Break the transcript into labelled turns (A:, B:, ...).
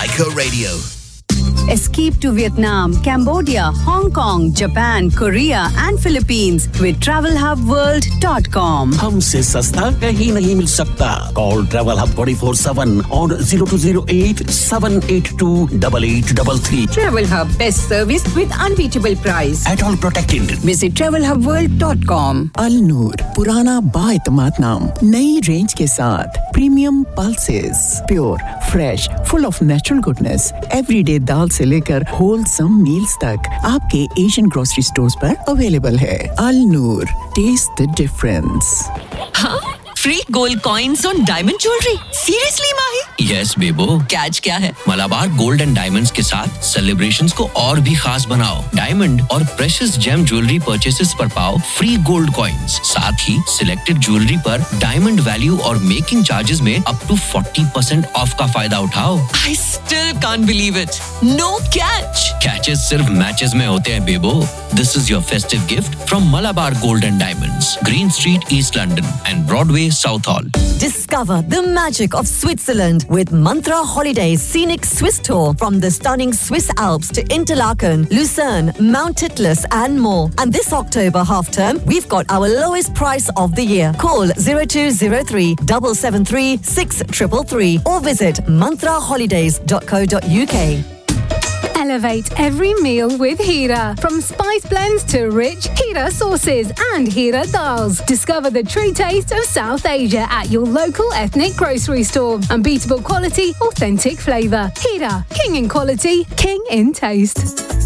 A: Liker Radio.
B: Escape to Vietnam, Cambodia, Hong Kong, Japan, Korea and Philippines with travelhubworld.com.
C: हमसे सस्ता कहीं नहीं मिल सकता. Call Travel Hub 24/7 on 0208-782-8833.
D: Travel Hub, best service with unbeatable price.
C: At all protected.
D: Visit travelhubworld.com.
E: Al Noor, पुराना बाएतमाद नाम, नई range के साथ. Premium pulses, pure, fresh, full of natural goodness. Everyday दाल से लेकर wholesome meals तक आपके Asian grocery stores पर अवेलेबल है. Al Noor, taste the difference.
F: हाँ? Free gold coins on diamond jewelry. Seriously, Mahi?
G: Yes, Bebo.
F: Catch क्या है?
G: Malabar gold and diamonds के साथ सेलिब्रेशंस को और भी खास बनाओ. डायमंड और प्रेशियस जेम ज्वेलरी परचेसेस पर पाओ फ्री गोल्ड कॉइंस. साथ ही सिलेक्टेड ज्वेलरी पर डायमंड वैल्यू और मेकिंग चार्जेस में अप टू 40% ऑफ का फायदा उठाओ.
F: I still can't believe it. No catch.
G: Catches सिर्फ मैचेस में होते हैं बेबो. This is your festive gift from Malabar Gold and Diamonds, Green Street, East London and Broadway, South Hall.
H: Discover the magic of Switzerland with Mantra Holidays Scenic Swiss Tour from the stunning Swiss Alps to Interlaken, Lucerne, Mount Titlis and more. And this October half term, we've got our lowest price of the year. Call 0203 773 6333 or visit mantraholidays.co.uk.
I: Elevate every meal with Hira. From spice blends to rich Hira sauces and Hira dals. Discover the true taste of South Asia at your local ethnic grocery store. Unbeatable quality, authentic flavour. Hira, king in quality, king in taste.